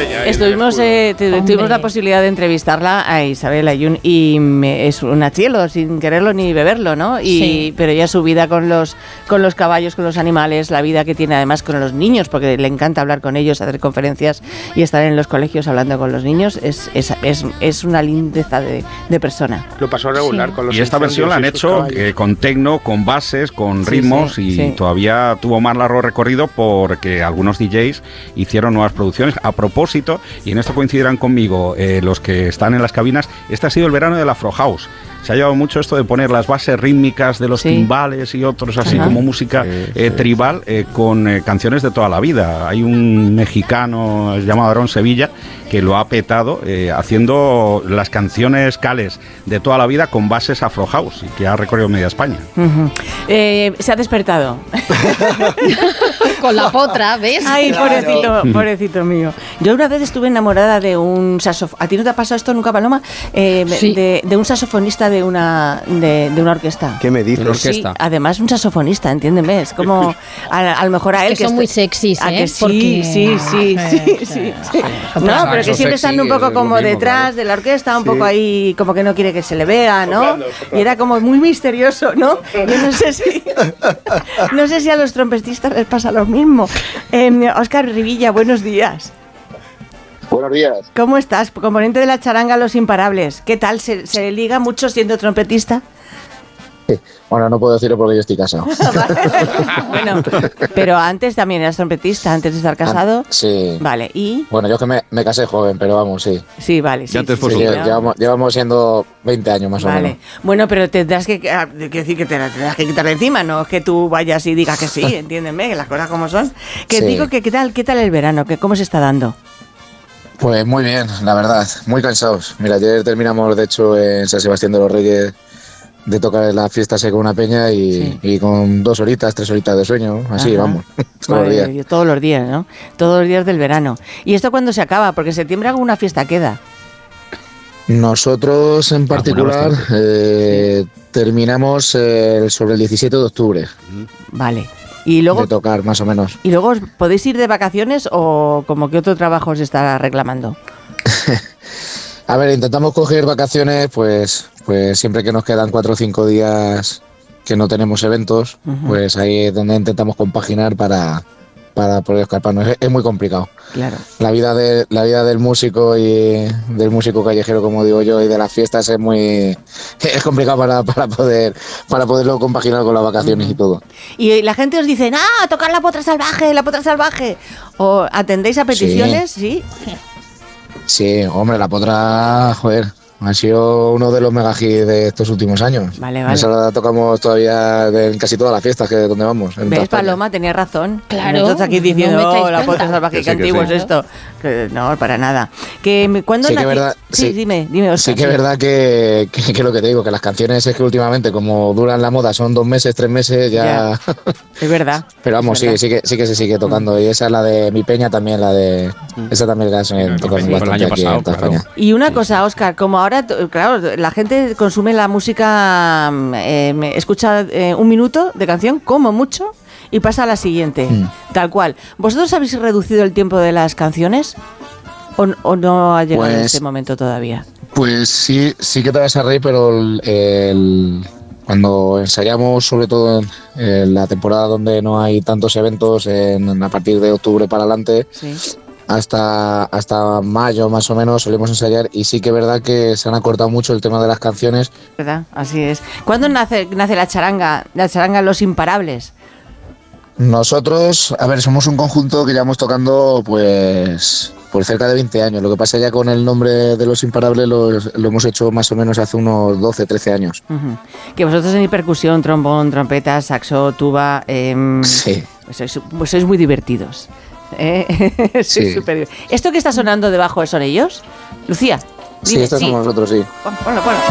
Tuvimos la posibilidad de entrevistarla a Isabel Ayun y es un achielo, sin quererlo ni beberlo, ¿no? Pero ella su vida con los caballos, con los animales, la vida que tiene además con los niños, porque le encanta hablar con ellos, hacer conferencias y estar en los colegios hablando con los niños, es una lindeza de persona. Lo pasó regular con los. Y esta versión la han hecho con tecno, con bases, con ritmos y todavía tuvo más largo recorrido porque algunos DJs hicieron nuevas producciones. A propósito, y en esto coincidirán conmigo los que están en las cabinas, este ha sido el verano del Afro House. Se ha llevado mucho esto de poner las bases rítmicas de los timbales y otros así como música tribal con canciones de toda la vida. Hay un mexicano llamado Aarón Sevilla que lo ha petado haciendo las canciones cales de toda la vida con bases Afro House y que ha recorrido media España. Se ha despertado. Con la potra, ¿ves? Ay, claro. pobrecito mío. Yo una vez estuve enamorada de un saxofonista. ¿A ti no te ha pasado esto nunca, Paloma? De un saxofonista de una orquesta. ¿Qué me dices? Sí, además un saxofonista, entiéndeme. Es como a lo mejor a él que son muy sexys, ¿eh? Que sí. No, pero que siempre están un poco como detrás de la orquesta, un poco ahí, como que no quiere que se le vea, ¿no? Soplando. Y era como muy misterioso, ¿no? Yo no sé si a los trompetistas les pasa lo mismo. Óscar Rivilla, buenos días. Buenos días. ¿Cómo estás? Componente de la charanga Los Imparables. ¿Qué tal? ¿Se liga mucho siendo trompetista? Bueno, no puedo decirlo porque yo estoy casado. Bueno, pero antes también eras trompetista, antes de estar casado. Sí. Vale, ¿y? Bueno, yo es que me casé joven, pero vamos, sí. Sí, vale. Sí, llevamos siendo 20 años más o menos. Vale. Bueno, pero tendrás que decir que te la tendrás que quitar de encima, no es que tú vayas y digas que sí, entiéndeme, que las cosas como son. Que digo que ¿qué tal el verano? ¿Cómo se está dando? Pues muy bien, la verdad, muy cansados. Mira, ayer terminamos, de hecho, en San Sebastián de los Reyes de tocar en la fiesta con una peña y con 2 horitas, 3 horitas de sueño, así. Ajá. Vamos, todos los días, ¿no? Todos los días del verano. ¿Y esto cuándo se acaba? Porque en septiembre alguna fiesta queda. Nosotros en particular terminamos sobre el 17 de octubre. Vale. Y luego, de tocar, más o menos. ¿Y luego podéis ir de vacaciones o como que otro trabajo os está reclamando? A ver, intentamos coger vacaciones, pues siempre que nos quedan 4 o 5 días que no tenemos eventos, pues ahí es donde intentamos compaginar para poder escaparnos. Es muy complicado. Claro. La vida del músico y del músico callejero, como digo yo, y de las fiestas es complicado para poderlo compaginar con las vacaciones y todo. Y la gente os dice, tocar la potra salvaje. ¿O atendéis a peticiones? Sí. Sí, hombre, la potra, joder, ha sido uno de los mega hits de estos últimos años. Vale. Esa la tocamos todavía en casi todas las fiestas que donde vamos. ¿Ves, Paloma? Tenías razón. Claro. Nosotros aquí diciendo, la potra salvaje, qué antiguo es esto. Que no, para nada. ¿Cuándo sí, verdad, dime, Oscar. Sí que es verdad que lo que te digo, que las canciones es que últimamente, como duran la moda, son 2 meses, 3 meses, ya... Es verdad. Pero vamos, sí que se sigue tocando. Y esa es la de Mi Peña también, esa también la tocamos bastante aquí en España. Y una cosa, Óscar, como ahora, claro, la gente consume la música, escucha 1 minuto de canción, como mucho, y pasa a la siguiente, tal cual. ¿Vosotros habéis reducido el tiempo de las canciones o no ha llegado este momento todavía? Pues sí que te vas a reír, pero cuando ensayamos, sobre todo en la temporada donde no hay tantos eventos, a partir de octubre para adelante, hasta mayo más o menos solemos ensayar, y sí que es verdad que se han acortado mucho el tema de las canciones. ¿Verdad? Así es. ¿Cuándo nace la charanga Los Imparables? Nosotros, a ver, somos un conjunto que llevamos tocando pues por cerca de 20 años. Lo que pasa ya con el nombre de Los Imparables lo hemos hecho más o menos hace unos 12, 13 años. Que vosotros tenéis percusión, trombón, trompeta, saxo, tuba. Sí. Pues sois muy divertidos. Sí. Súper. ¿Esto que está sonando debajo son ellos? Lucía. Sí, estos somos nosotros, sí. Ponlo.